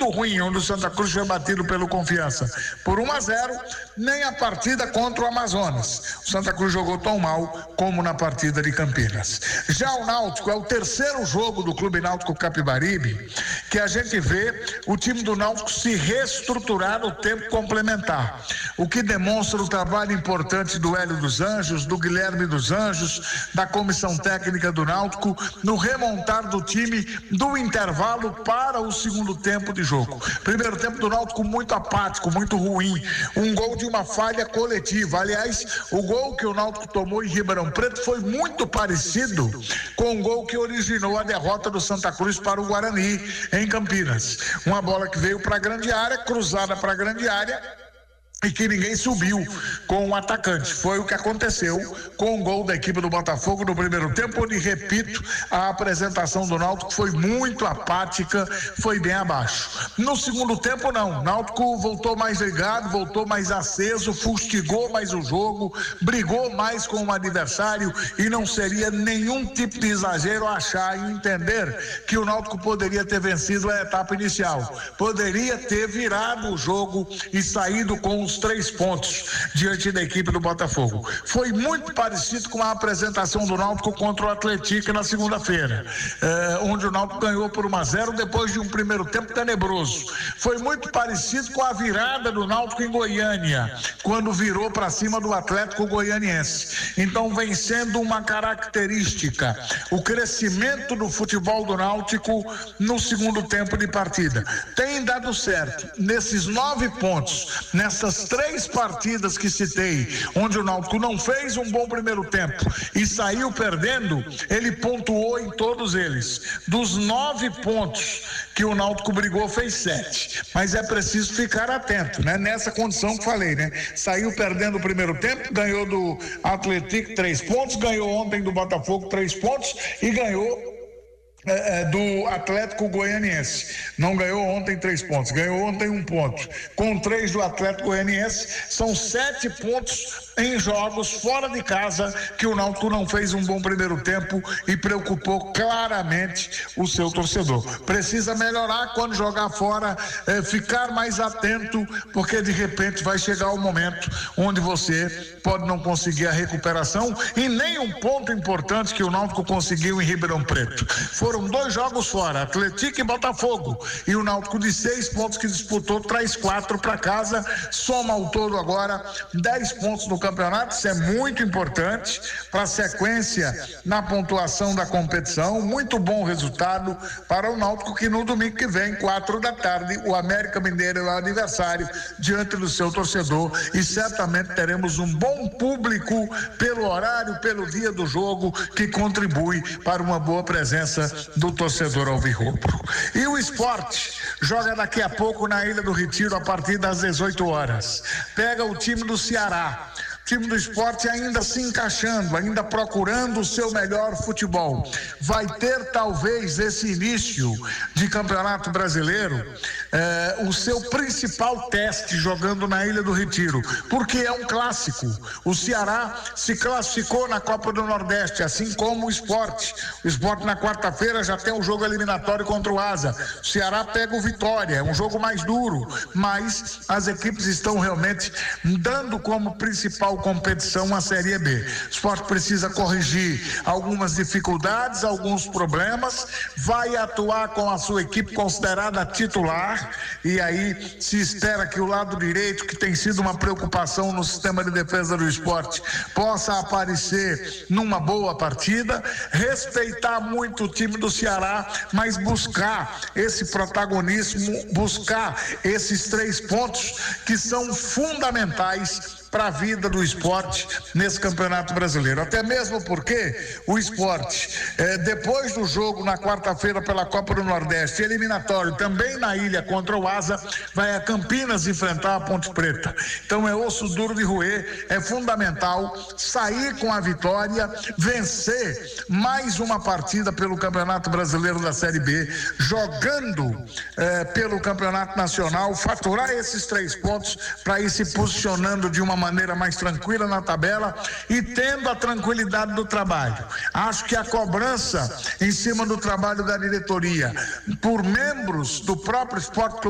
muito ruim, onde o Santa Cruz foi batido pelo Confiança por 1-0, nem a partida contra o Amazonas. O Santa Cruz jogou tão mal como na partida de Campinas. Já o Náutico é o terceiro jogo do Clube Náutico Capibaribe que a gente vê o time do Náutico se reestruturar no tempo complementar, o que demonstra o trabalho importante do Hélio dos Anjos, do Guilherme dos Anjos, da comissão técnica do Náutico no remontar do time do intervalo para o segundo tempo de jogo. Primeiro tempo do Náutico muito apático, muito ruim, um gol de uma falha coletiva. Aliás, o gol que o Náutico tomou em Ribeirão Preto foi muito parecido com o gol que originou a derrota do Santa Cruz para o Guarani em Campinas. Uma bola que veio para a grande área, cruzada para a grande área, e que ninguém subiu com o atacante. Foi o que aconteceu com o gol da equipe do Botafogo no primeiro tempo, onde, repito, a apresentação do Náutico foi muito apática, foi bem abaixo. No segundo tempo, não. O Náutico voltou mais ligado, voltou mais aceso, fustigou mais o jogo, brigou mais com o adversário, e não seria nenhum tipo de exagero achar e entender que o Náutico poderia ter vencido a etapa inicial. Poderia ter virado o jogo e saído com os 3 pontos diante da equipe do Botafogo. Foi muito parecido com a apresentação do Náutico contra o Atlético na segunda-feira, onde o Náutico ganhou por 1-0 depois de um primeiro tempo tenebroso. Foi muito parecido com a virada do Náutico em Goiânia, quando virou para cima do Atlético Goianiense. Então, vem sendo uma característica o crescimento do futebol do Náutico no segundo tempo de partida. Tem dado certo nesses 9 pontos, nessas 3 partidas que citei, onde o Náutico não fez um bom primeiro tempo e saiu perdendo, ele pontuou em todos eles. Dos 9 pontos que o Náutico brigou, fez 7. Mas é preciso ficar atento, né? Nessa condição que falei, né? Saiu perdendo o primeiro tempo, ganhou do Atlético 3 pontos, ganhou ontem do Botafogo 3 pontos e ganhou do Atlético Goianiense. Não ganhou ontem 3 pontos, ganhou ontem 1 ponto. Com 3 do Atlético Goianiense, são 7 pontos em jogos fora de casa que o Náutico não fez um bom primeiro tempo e preocupou claramente o seu torcedor. Precisa melhorar quando jogar fora, ficar mais atento, porque de repente vai chegar o momento onde você pode não conseguir a recuperação, e nem um ponto importante que o Náutico conseguiu em Ribeirão Preto. Foram 2 jogos fora, Atlético e Botafogo, e o Náutico de 6 pontos que disputou traz 4 para casa, soma ao todo agora 10 pontos no campeonato. Isso é muito importante para a sequência na pontuação da competição. Muito bom resultado para o Náutico, que no domingo que vem, 4 da tarde, o América Mineiro é o adversário diante do seu torcedor, e certamente teremos um bom público pelo horário, pelo dia do jogo, que contribui para uma boa presença do torcedor alvirrubro. E o Sport joga daqui a pouco na Ilha do Retiro a partir das 18 horas. Pega o time do Ceará. O time do Sport ainda se encaixando, ainda procurando o seu melhor futebol. Vai ter talvez esse início de Campeonato Brasileiro o seu principal teste jogando na Ilha do Retiro, porque é um clássico. O Ceará se classificou na Copa do Nordeste, assim como o Sport. O Sport na quarta-feira já tem um jogo eliminatório contra o Asa. O Ceará pega o Vitória, é um jogo mais duro, mas as equipes estão realmente dando como principal competição a Série B. O Sport precisa corrigir algumas dificuldades, alguns problemas, vai atuar com a sua equipe considerada titular, e aí se espera que o lado direito, que tem sido uma preocupação no sistema de defesa do Sport, possa aparecer numa boa partida, respeitar muito o time do Ceará, mas buscar esse protagonismo, buscar esses 3 pontos que são fundamentais para a vida do esporte nesse Campeonato Brasileiro. Até mesmo porque o esporte, depois do jogo na quarta-feira pela Copa do Nordeste, eliminatório também na ilha contra o Asa, vai a Campinas enfrentar a Ponte Preta. Então é osso duro de roer, é fundamental sair com a vitória, vencer mais uma partida pelo Campeonato Brasileiro da Série B, jogando pelo Campeonato Nacional, faturar esses 3 pontos para ir se posicionando de uma maneira mais tranquila na tabela e tendo a tranquilidade do trabalho. Acho que a cobrança em cima do trabalho da diretoria por membros do próprio Sport Clube